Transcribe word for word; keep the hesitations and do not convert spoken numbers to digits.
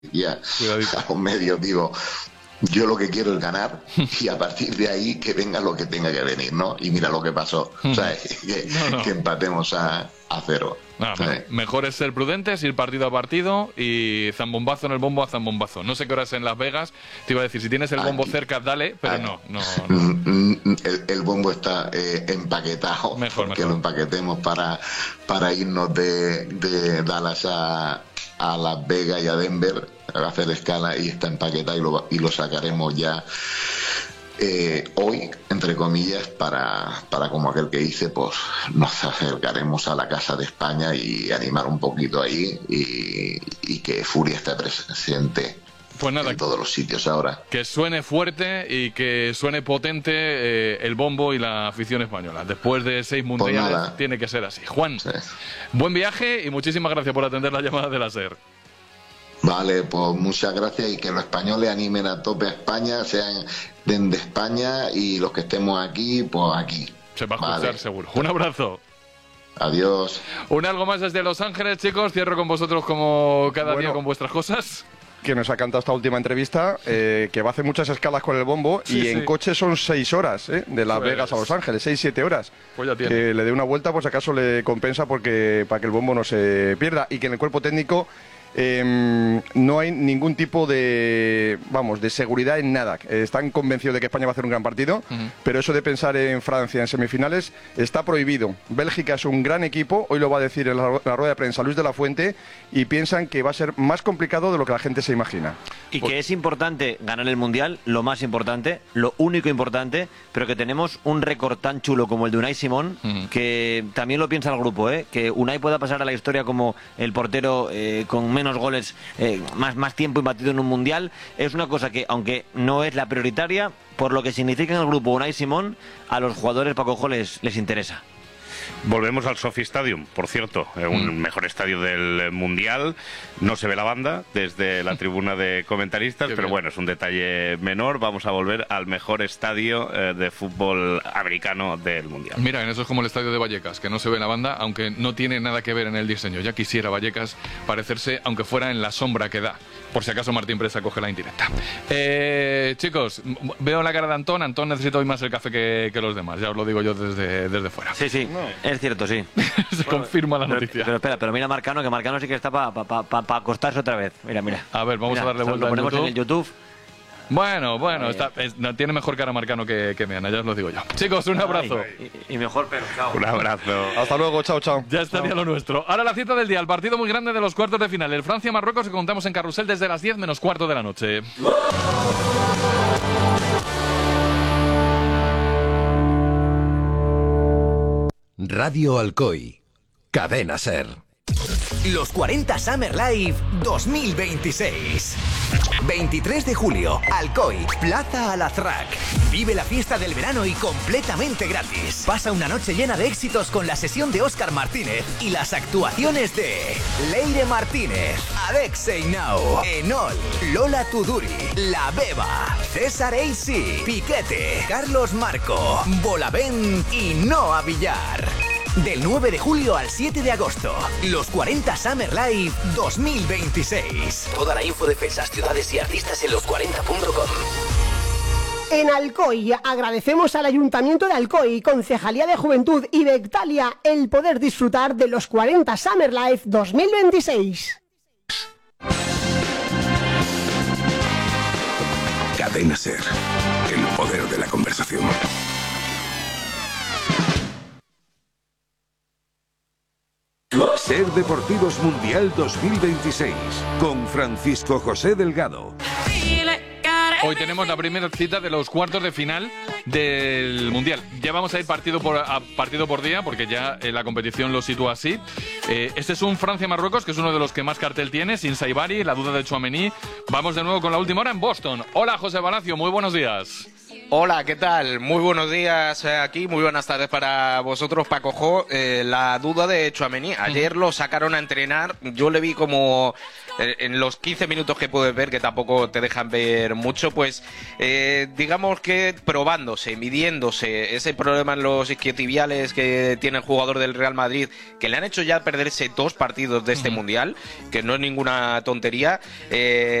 ya a los medios, digo, yo lo que quiero es ganar y a partir de ahí que venga lo que tenga que venir, ¿no? Y mira lo que pasó, o sea, que, no, no. que empatemos a, a cero. No, no. Mejor es ser prudentes, ir partido a partido y zambombazo en el bombo a zambombazo. No sé qué hora es en Las Vegas, te iba a decir, si tienes el bombo aquí, cerca, dale, pero aquí, no, no, no. El, el bombo está eh, empaquetado, mejor, porque mejor. lo empaquetemos para, para irnos de, de Dallas a, a Las Vegas y a Denver, a hacer escala, y está empaquetado y lo, y lo sacaremos ya eh, hoy, entre comillas, para, para como aquel que dice, pues nos acercaremos a la Casa de España y animar un poquito ahí y, y que Furia esté presente. Pues nada, en todos los sitios ahora. Que suene fuerte y que suene potente eh, el bombo y la afición española. Después de seis mundiales pues tiene que ser así. Juan, sí. Buen viaje y muchísimas gracias por atender la llamada de la SER. Vale, pues muchas gracias y que los españoles animen a tope a España, sean de España y los que estemos aquí, pues aquí. Se va a escuchar vale. Seguro. Un abrazo. Adiós. Un algo más desde Los Ángeles, chicos. Cierro con vosotros como cada bueno. día con vuestras cosas. Que nos ha cantado esta última entrevista, eh, que va a hacer muchas escalas con el bombo sí, y en sí. coche son seis horas, ¿eh? De Las pues... Vegas a Los Ángeles, seis, siete horas. Pues ya tiene. Que le dé una vuelta, pues acaso le compensa porque para que el bombo no se pierda y que en el cuerpo técnico eh, no hay ningún tipo de, vamos, de seguridad en nada. Eh, están convencidos de que España va a hacer un gran partido, uh-huh. pero eso de pensar en Francia en semifinales está prohibido. Bélgica es un gran equipo, hoy lo va a decir en la, en la rueda de prensa Luis de la Fuente, y piensan que va a ser más complicado de lo que la gente se imagina. Y que es importante ganar el Mundial, lo más importante, lo único importante, pero que tenemos un récord tan chulo como el de Unai Simón, uh-huh. que también lo piensa el grupo, ¿eh? Que Unai pueda pasar a la historia como el portero eh, con menos goles, eh, más, más tiempo imbatido en un Mundial, es una cosa que, aunque no es la prioritaria, por lo que significa en el grupo Unai Simón, a los jugadores Paco les, les interesa. Volvemos al Sophie Stadium, por cierto, un mm. mejor estadio del Mundial. No se ve la banda desde la tribuna de comentaristas, Qué pero bien. Bueno, es un detalle menor. Vamos a volver al mejor estadio eh, de fútbol americano del Mundial. Mira, en eso es como el estadio de Vallecas, que no se ve la banda, aunque no tiene nada que ver en el diseño. Ya quisiera Vallecas parecerse, aunque fuera en la sombra que da. Por si acaso Martín Presa coge la indirecta. Eh, chicos, veo la cara de Antón. Antón necesita hoy más el café que, que los demás. Ya os lo digo yo desde, desde fuera. Sí, sí. No. Es cierto, sí. Se bueno, confirma la noticia. Pero, pero espera, pero mira Marcano, que Marcano sí que está para pa, pa, pa, pa acostarse otra vez. Mira, mira. A ver, vamos mira, a darle vuelta. Lo ponemos en el YouTube. Bueno, bueno, está, es, no, tiene mejor cara Marcano que, que Meana, ya os lo digo yo. Chicos, un abrazo. Ay, y, y mejor pelo, chao. Un abrazo. Hasta luego, chao, chao. Ya estaría chao. Lo nuestro. Ahora la cita del día, el partido muy grande de los cuartos de final. El Francia-Marruecos que contamos en Carrusel desde las diez menos cuarto de la noche. Radio Alcoy, Cadena SER. Los cuarenta Summer Live dos mil veintiséis. veintitrés de julio, Alcoy, Plaza Al-Azraq. Vive la fiesta del verano y completamente gratis. Pasa una noche llena de éxitos con la sesión de Óscar Martínez y las actuaciones de Leire Martínez, Alexei Nau, Enol, Lola Tuduri, La Beba, César Eisi, Piquete, Carlos Marco, Bolavent y Noa Villar. Del nueve de julio al siete de agosto, los cuarenta Summer Live dos mil veintiséis. Toda la info de fechas, ciudades y artistas en los cuarenta punto com. En Alcoy agradecemos al Ayuntamiento de Alcoy, Concejalía de Juventud y Bectalia el poder disfrutar de los cuarenta Summer Live dos mil veintiséis. Cadena SER, el poder de la conversación. SER Deportivos Mundial dos mil veintiséis con Francisco José Delgado. Hoy tenemos la primera cita de los cuartos de final del Mundial. Ya vamos a ir partido por, a, partido por día, porque ya eh, la competición lo sitúa así. Eh, este es un Francia-Marruecos, que es uno de los que más cartel tiene, sin Saibari, la duda de Tchouaméni. Vamos de nuevo con la última hora en Boston. Hola, José Palacio, muy buenos días. Hola, ¿qué tal? Muy buenos días aquí, muy buenas tardes para vosotros, Paco Jo. Eh, la duda de Tchouaméni, ayer lo sacaron a entrenar, yo le vi como eh, en los quince minutos que puedes ver, que tampoco te dejan ver mucho, pues eh, digamos que probándose, midiéndose ese problema en los isquiotibiales que tiene el jugador del Real Madrid, que le han hecho ya perderse dos partidos de este Mundial, que no es ninguna tontería. Eh,